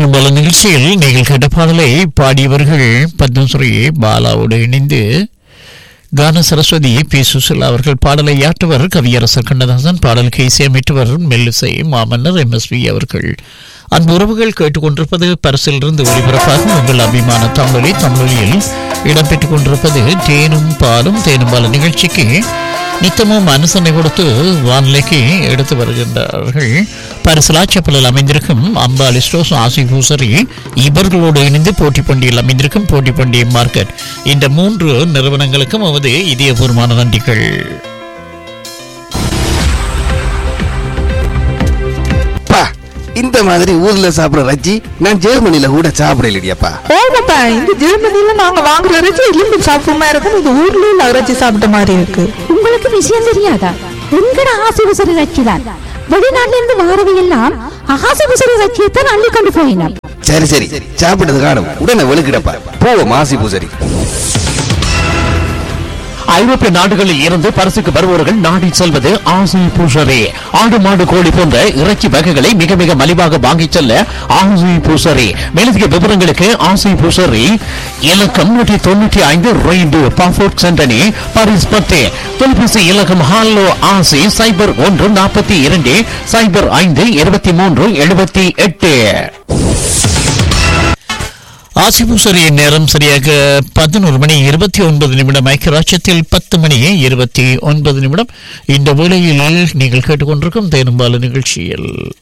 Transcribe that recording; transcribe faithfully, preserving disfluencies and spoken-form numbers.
பெரும்பாலும் நிகழ்ச்சியில் நீங்கள் கேட்ட பாடலை பாடியவர்கள் பத்மஸ்ரீ பாலாவோடு இணைந்து கான சரஸ்வதி பி சுசிலா அவர்கள். பாடலை யாற்றவர் கவியரசர் கண்ணதாசன். பாடலுக்கு இசையமைத்தவர் மெல்லிசை மாமன்னர் எம் எஸ் வி அவர்கள். அன்பு உறவுகள் கேட்டுக்கொண்டிருப்பது பரிசிலிருந்து ஒளிபரப்பாகும் உங்கள் அபிமான தமிழொலி. தமிழொலியில் இடம்பெற்றுக் கொண்டிருப்பது தேனும் பாலும் தேனும் பால நிகழ்ச்சிக்கு நித்தமும் அனுசரணை கொடுத்து வானிலைக்கு எடுத்து வருகின்றார்கள். பரிசலாச்சப்பலில் அமைந்திருக்கும் அம்பாலி ஸ்டோர்ஸ் ஆசி பூசரி இவர்களோடு இணைந்து போட்டி பண்டிகையில் அமைந்திருக்கும் போட்டி பண்டிகை மார்க்கெட், இந்த மூன்று நிறுவனங்களுக்கும் அவது இதயபூர்வமான நன்றிகள். இந்த மாதிரி ஊர்ல சாப்பிடுற ரஜ்ஜி நான் ஜெர்மனில கூட சாப்பிடலையாப்பா. ஓமாப்பா, இந்த ஜெர்மனில நாங்க வாங்குற ரஜ்ஜி எலும்பு சாப்பிடுமா இருக்கும், இது ஊர்ல உள்ள ரஜ்ஜி சாப்பிட்ட மாதிரி இருக்கு. உங்களுக்கு விஷயம் தெரியாதா? எங்கட ஆசிபுசரி ரஜ்ஜி தான் வெளிநாட்டுல இருந்து வாரவை எல்லாம் ஆசிபுசரி ரஜ்ஜியத்தான் அள்ளி கொண்டு போயினார். சரி சரி, சாப்பிட்டது காணும் உடனே வெளுக்கிடப்பா. போவோம் ஆசிபுசரி. ஐரோப்பிய நாடுகளில் இருந்து பரிசுக்கு வருபவர்கள் நாடி செல்வது ஆசி பூசரி. ஆடு மாடு கோழி போன்ற இறைச்சி வகைகளை மிக மிக மலிவாக வாங்கிச் செல்ல ஆசி பூசரி. மேலதிக விவரங்களுக்கு ஆசி பூசரி இலக்கம் நூற்றி தொண்ணூற்றி ஐந்து ரெய்டு பாஃபோர்ட் சென்டனி பாரிஸ் பத்து. தொலைபேசி இலக்கம் ஹாலோ ஆசி சைபர் ஒன்று நாற்பத்தி இரண்டு சைபர் ஐந்து இருபத்தி மூன்று எழுபத்தி எட்டு. ஆசிபூசரியின் நேரம் சரியாக பதினோரு மணி இருபத்தி ஒன்பது நிமிடம். ஐக்கியராட்சியத்தில் பத்து மணி இருபத்தி ஒன்பது நிமிடம். இந்த வேளையில் நீங்கள் கேட்டுக்கொண்டிருக்கும் தேனும்பால நிகழ்ச்சியில்